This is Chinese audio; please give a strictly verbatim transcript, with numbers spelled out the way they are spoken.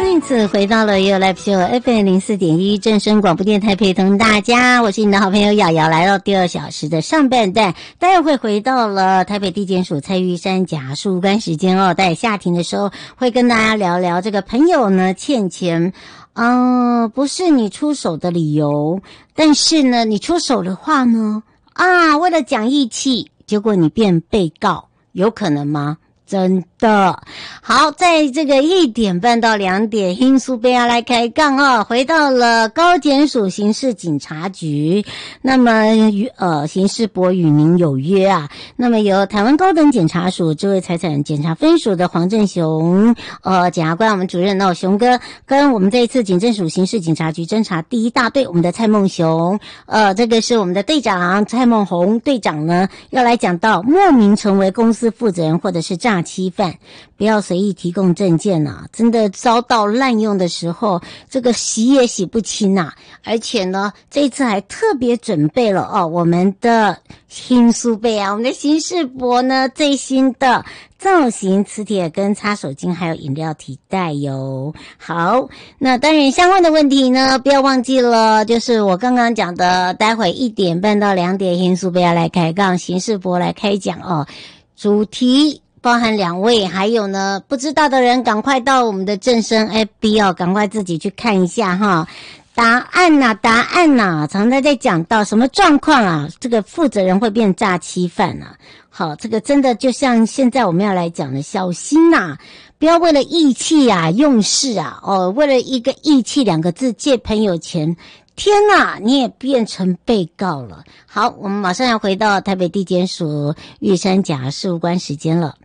再次回到了 You Live Show F M 零四点一正声广播电台，陪同大家，我是你的好朋友瑶瑶，来到第二小时的上半段，待会回到了台北地检署蔡玉山假诉官时间哦，在下庭的时候会跟大家聊聊这个朋友呢欠钱，嗯、呃，不是你出手的理由，但是呢你出手的话呢，啊，为了讲义气，结果你变被告，有可能吗？真的好，在这个一点半到两点，hin苏贝要来开杠哦。回到了高检署刑事警察局，那么与呃刑事博与您有约啊。那么由台湾高等检察署智慧财产检察分署的黄正雄呃检察官，我们主任哦熊哥，跟我们这一次警政署刑事警察局侦查第一大队我们的蔡梦雄，呃这个是我们的队长蔡梦红队长呢，要来讲到莫名成为公司负责人或者是诈欺犯，不要随意提供证件啊，真的遭到滥用的时候，这个洗也洗不清啊。而且呢，这一次还特别准备了哦，我们的新书贝啊，我们的刑事博呢最新的造型磁铁跟擦手巾还有饮料提袋哟。好，那当然相关的问题呢，不要忘记了，就是我刚刚讲的，待会一点半到两点，新书贝要来开杠，刑事博来开讲哦。主题包含两位，还有呢不知道的人赶快到我们的正声 F B 哦，赶快自己去看一下哈。答案呐、啊，答案呐、啊，常常在讲到什么状况啊，这个负责人会变诈欺犯啊。好，这个真的就像现在我们要来讲的，小心呐、啊，不要为了义气啊用事啊，哦，为了一个义气两个字借朋友钱，天哪，你也变成被告了。好，我们马上要回到台北地检署玉山甲事务官时间了。